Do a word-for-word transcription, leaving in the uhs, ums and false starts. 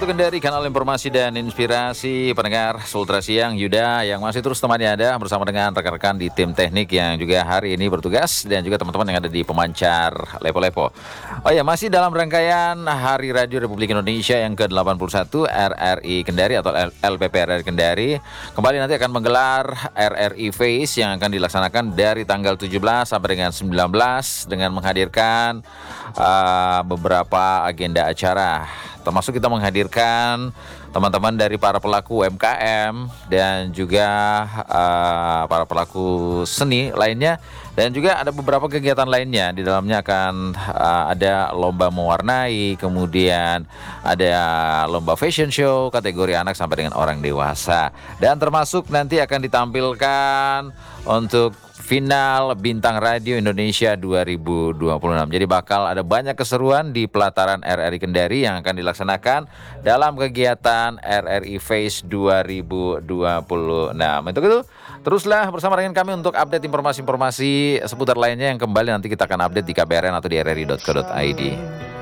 Kendari, kanal informasi dan inspirasi pendengar Sultra Siang. Yuda yang masih terus temani Anda bersama dengan rekan-rekan di tim teknik yang juga hari ini bertugas, dan juga teman-teman yang ada di pemancar Lepo-Lepo. Oh ya, masih dalam rangkaian Hari Radio Republik Indonesia yang ke delapan puluh satu R R I Kendari atau L P P R R I Kendari kembali nanti akan menggelar R R I Face yang akan dilaksanakan dari tanggal tujuh belas sampai dengan sembilan belas dengan menghadirkan uh, beberapa agenda acara. Termasuk kita menghadirkan teman-teman dari para pelaku U M K M dan juga uh, para pelaku seni lainnya, dan juga ada beberapa kegiatan lainnya. Di dalamnya akan uh, ada lomba mewarnai, kemudian ada lomba fashion show kategori anak sampai dengan orang dewasa, dan termasuk nanti akan ditampilkan untuk final Bintang Radio Indonesia dua ribu dua puluh enam. Jadi bakal ada banyak keseruan di pelataran R R I Kendari yang akan dilaksanakan dalam kegiatan R R I Face dua ribu dua puluh enam. Untuk itu, teruslah bersama dengan kami untuk update informasi-informasi seputar lainnya yang kembali nanti kita akan update di K B R N atau di r r i dot co dot i d.